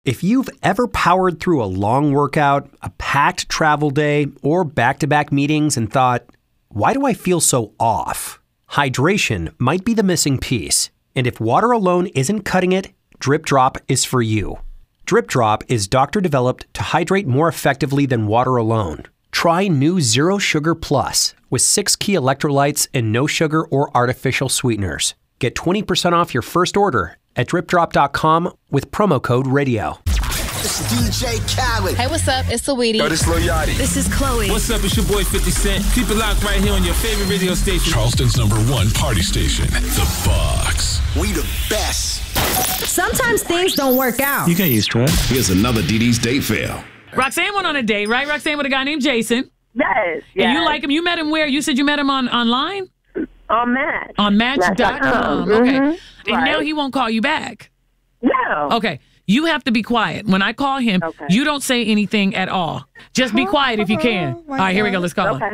If you've ever powered through a long workout, a packed travel day, or back-to-back meetings and thought, why do I feel so off? Hydration might be the missing piece. And if water alone isn't cutting it, Drip Drop is for you. Drip Drop is doctor-developed to hydrate more effectively than water alone. Try new Zero Sugar Plus with 6 key electrolytes and no sugar or artificial sweeteners. Get 20% off your first order at dripdrop.com with promo code RADIO. It's DJ Khaled. Hey, what's up? It's Saweetie. Yo, this Lil Yachty. This is Chloe. What's up? It's your boy 50 Cent. Keep it locked right here on your favorite radio station. Charleston's #1 party station, The Box. We the best. Sometimes things don't work out. You get used to it. Here's another DD's date fail. Roxanne went on a date, right? Roxanne with a guy named Jason. Yes. And you like him. You met him where? You said you met him online? On Match. On Match.com. Mm-hmm. Okay. And Right. now he won't call you back. No. Okay. You have to be quiet. When I call him, Okay. you don't say anything at all. Just be quiet if you can. All right, here we go. Let's call him. Okay.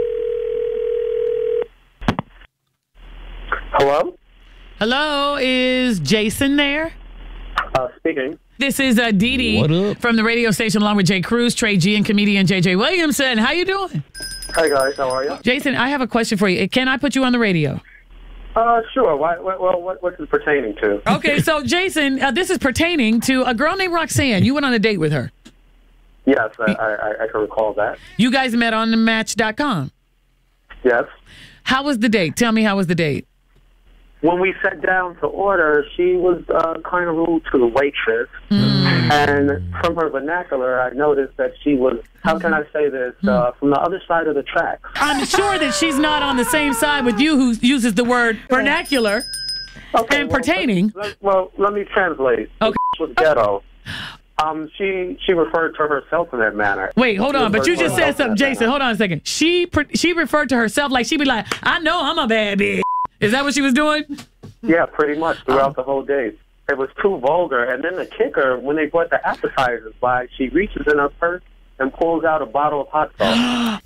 Hello? Hello, is Jason there? Speaking. This is Dee Dee from the radio station along with Jay Cruz, Trey G, and comedian JJ Williamson. How you doing? Hi, guys. How are you? Jason, I have a question for you. Can I put you on the radio? Sure. What's it pertaining to? Okay, so Jason, this is pertaining to a girl named Roxanne. You went on a date with her. Yes, I can recall that. You guys met on the Match.com. Yes. How was the date? Tell me, how was the date? When we sat down to order, she was kind of rude to the waitress. And from her vernacular, I noticed that she was, how can I say this, from the other side of the tracks. I'm sure that she's not on the same side with you who uses the word vernacular and pertaining. Let me translate. Okay. She was ghetto. She referred to herself in that manner. Wait, hold on. But you just said something, Jason. Hold on a second. She referred to herself like she'd be like, I know I'm a bad bitch. Is that what she was doing? Yeah, pretty much throughout the whole day. It was too vulgar. And then the kicker, when they brought the appetizers by, she reaches in her purse and pulls out a bottle of hot sauce.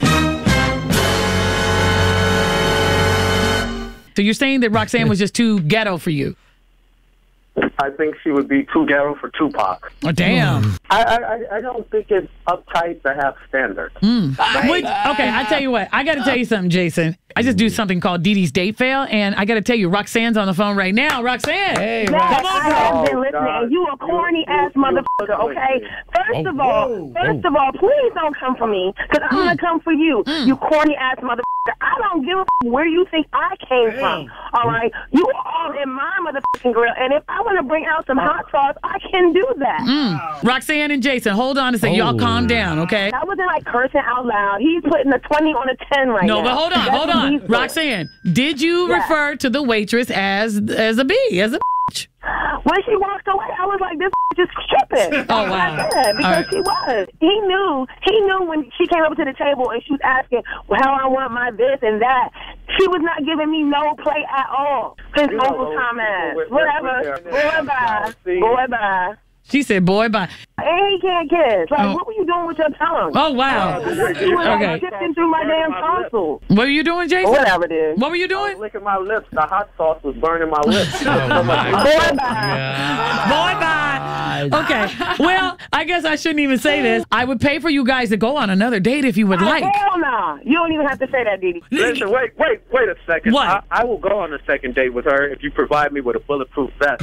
So you're saying that Roxanne was just too ghetto for you? I think she would be too ghetto for Tupac. Oh, damn. I don't think it's uptight to have standards. Okay, I tell you what. I got to tell you something, Jason. I just do something called Dee Dee's Date Fail, and I got to tell you, Roxanne's on the phone right now. Roxanne! Hey, come on, I have been listening, and you a corny ass motherfucker, okay? First of all, please don't come for me, because I'm going to come for you, you corny ass motherfucker. I don't give a where you think I came from, all right? You are all in my motherfucking grill, and if I want to bring out some hot sauce, I can do that. Roxanne and Jason, hold on a second. Y'all calm down, okay? I wasn't like cursing out loud. He's putting a 20 on a 10 right now. No, but hold on. Roxanne, did you refer to the waitress as a bitch? When she walked away, I was like, this is tripping. Oh, wow. Because she was. He knew when she came up to the table and she was asking how I want my this and that. She was not giving me no play at all. His Uncle Tom ass. Whatever. Boy, bye. She said, boy, bye. And he can't kiss. Like, what were you doing with your tongue? Oh, wow. You were like tipping through my damn tonsil. What were you doing, Jason? Whatever it is. What were you I doing? was licking my lips. The hot sauce was burning my lips. Boy, bye. Boy, bye. Okay. Well, I guess I shouldn't even say this. I would pay for you guys to go on another date if you would like. Hell no. You don't even have to say that, Dee Dee. Listen, wait a second. What? I will go on a second date with her if you provide me with a bulletproof vest.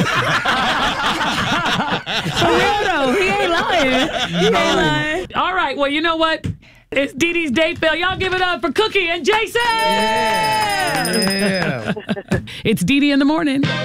For real though, he ain't lying. He ain't lying. All right, well, you know what? It's Dee Dee's Date Fail. Y'all give it up for Cookie and Jason! Yeah. It's Dee Dee in the morning.